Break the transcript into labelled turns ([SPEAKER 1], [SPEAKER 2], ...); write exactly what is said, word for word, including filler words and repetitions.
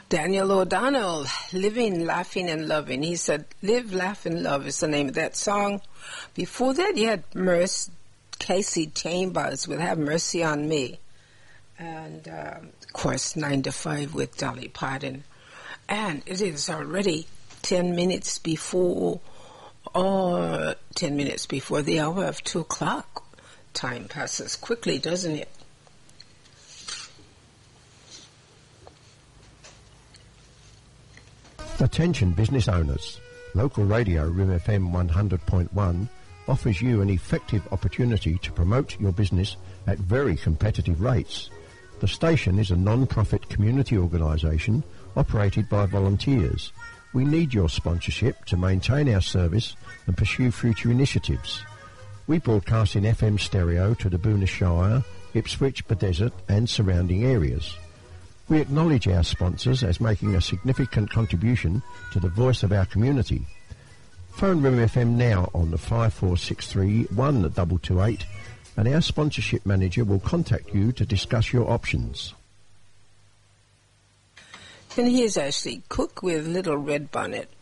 [SPEAKER 1] Daniel O'Donnell, Living, Laughing and Loving. He said, Live, Laugh and Love is the name of that song. Before that, you had Merce, Casey Chambers with Have Mercy on Me. And, um, of course, nine to five with Dolly Parton. And it is already ten minutes before, or ten minutes before the hour of two o'clock. Time passes quickly, doesn't it?
[SPEAKER 2] Attention business owners. Local radio R I M F M one hundred point one offers you an effective opportunity to promote your business at very competitive rates. The station is a non-profit community organisation operated by volunteers. We need your sponsorship to maintain our service and pursue future initiatives. We broadcast in F M stereo to the Boonah Shire, Ipswich, Bedesert and surrounding areas. We acknowledge our sponsors as making a significant contribution to the voice of our community. Phone R I M F M now on the five four six three, one two two eight and our sponsorship manager will contact you to discuss your options.
[SPEAKER 1] And here's Ashley Cook with Little Red Bonnet.